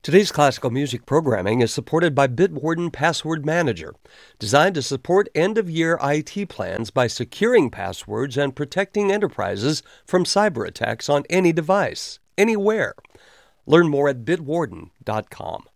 Today's classical music programming is supported by Bitwarden Password Manager, designed to support end-of-year IT plans by securing passwords and protecting enterprises from cyber attacks on any device, anywhere. Learn more at bitwarden.com.